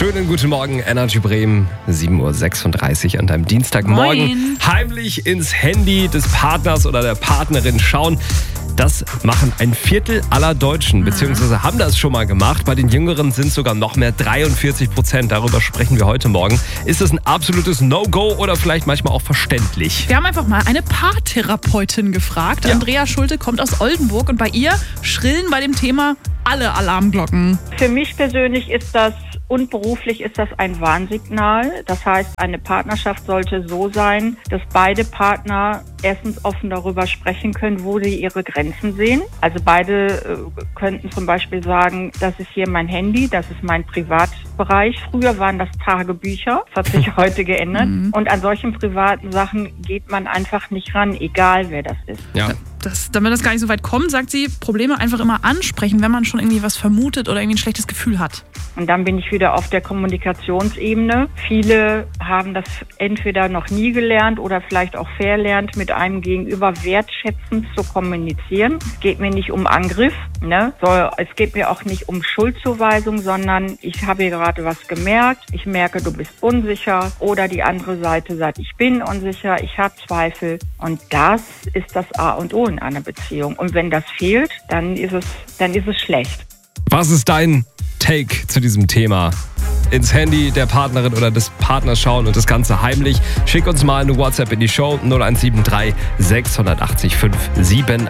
Schönen guten Morgen, Energy Bremen, 7.36 Uhr an deinem Dienstagmorgen. Moin. Heimlich ins Handy des Partners oder der Partnerin schauen. Das machen ein Viertel aller Deutschen, beziehungsweise haben das schon mal gemacht. Bei den Jüngeren sind es sogar noch mehr, 43%. Darüber sprechen wir heute Morgen. Ist das ein absolutes No-Go oder vielleicht manchmal auch verständlich? Wir haben einfach mal eine Paartherapeutin gefragt. Ja. Andrea Schulte kommt aus Oldenburg und bei ihr schrillen bei dem Thema alle Alarmglocken. Für mich persönlich ist das und beruflich ist das ein Warnsignal. Das heißt, eine Partnerschaft sollte so sein, dass beide Partner erstens offen darüber sprechen können, wo sie ihre Grenzen sehen. Also beide könnten zum Beispiel sagen, das ist hier mein Handy, das ist mein Privatbereich. Früher waren das Tagebücher, das hat sich heute geändert. Und an solchen privaten Sachen geht man einfach nicht ran, egal wer das ist. Ja. Damit das gar nicht so weit kommt, sagt sie, Probleme einfach immer ansprechen, wenn man schon irgendwie was vermutet oder irgendwie ein schlechtes Gefühl hat. Und dann bin ich wieder auf der Kommunikationsebene. Viele haben das entweder noch nie gelernt oder vielleicht auch verlernt, mit einem Gegenüber wertschätzend zu kommunizieren. Es geht mir nicht um Angriff, ne? Es geht mir auch nicht um Schuldzuweisung, sondern ich habe hier gerade was gemerkt. Ich merke, du bist unsicher. Oder die andere Seite sagt, ich bin unsicher, ich habe Zweifel. Und das ist das A und O in einer Beziehung. Und wenn das fehlt, dann ist es schlecht. Was ist dein Take zu diesem Thema? Ins Handy der Partnerin oder des Partners schauen und das Ganze heimlich. Schick uns mal eine WhatsApp in die Show 0173 680 578.